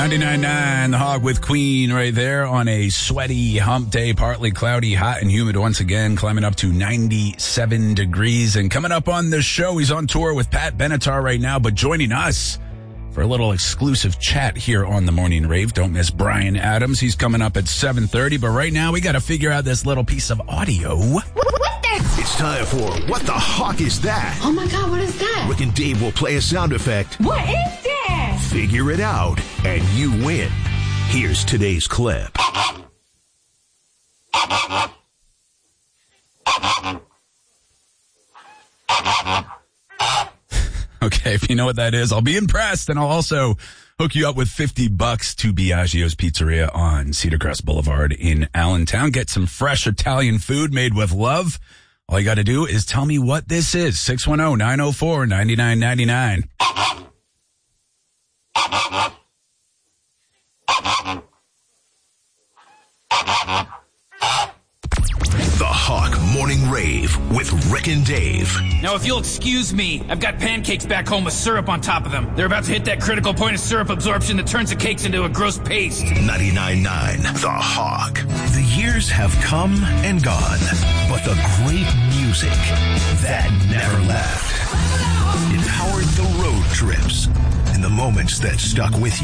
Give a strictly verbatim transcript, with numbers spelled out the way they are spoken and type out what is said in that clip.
ninety-nine point nine The Hog with Queen right there on a sweaty hump day, partly cloudy, hot and humid once again, climbing up to ninety-seven degrees. And coming up on the show, he's on tour with Pat Benatar right now, but joining us for a little exclusive chat here on the Morning Rave. Don't miss Brian Adams. He's coming up at seven thirty, but right now we got to figure out this little piece of audio. What, what the? It's time for What the Hawk Is That? Oh my God, what is that? Rick and Dave will play a sound effect. What is that? Figure it out, and you win. Here's today's clip. Okay, if you know what that is, I'll be impressed, and I'll also hook you up with fifty bucks to Biagio's Pizzeria on Cedar Crest Boulevard in Allentown. Get some fresh Italian food made with love. All you got to do is tell me what this is. six one zero, nine zero four, nine nine nine nine. The Hawk Morning Rave with Rick and Dave. Now, if you'll excuse me, I've got pancakes back home with syrup on top of them. They're about to hit that critical point of syrup absorption that turns the cakes into a gross paste. ninety-nine point nine The Hawk. The years have come and gone, but the great music, that never left. It powered the road trips and the moments that stuck with you.